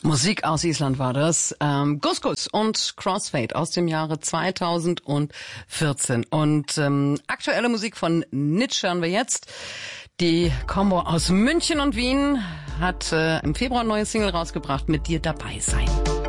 Musik aus Island war das. Gus Gus und Crossfade aus dem Jahre 2014. Und aktuelle Musik von Nitsch hören wir jetzt. Die Combo aus München und Wien hat im Februar ein neues Single rausgebracht, Mit dir dabei sein.